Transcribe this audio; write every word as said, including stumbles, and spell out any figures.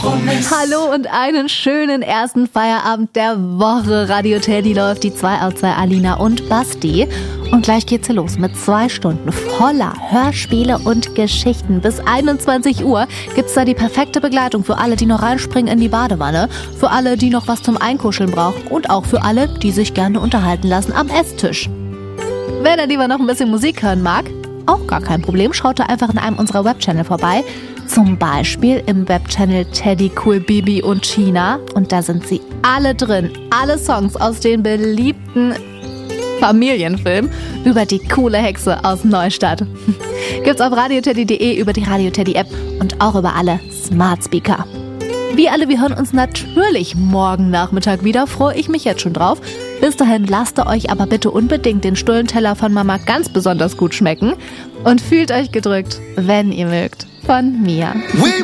Hallo und einen schönen ersten Feierabend der Woche. Radio Teddy läuft, die zwei Outside Alina und Basti. Und gleich geht's hier los mit zwei Stunden voller Hörspiele und Geschichten. Bis einundzwanzig Uhr gibt's da die perfekte Begleitung für alle, die noch reinspringen in die Badewanne, für alle, die noch was zum Einkuscheln brauchen und auch für alle, die sich gerne unterhalten lassen am Esstisch. Wenn er lieber noch ein bisschen Musik hören mag, auch gar kein Problem, schaut da einfach in einem unserer Webchannel vorbei. Zum Beispiel im Webchannel Teddy Cool Bibi und China. Und da sind sie alle drin. Alle Songs aus den beliebten Familienfilm über die coole Hexe aus Neustadt. Gibt's auf radioteddy punkt de, über die Radio Teddy App und auch über alle Smart Speaker. Wir alle, wir hören uns natürlich morgen Nachmittag wieder, freue ich mich jetzt schon drauf. Bis dahin lasst ihr euch aber bitte unbedingt den Stullenteller von Mama ganz besonders gut schmecken und fühlt euch gedrückt, wenn ihr mögt, von mir.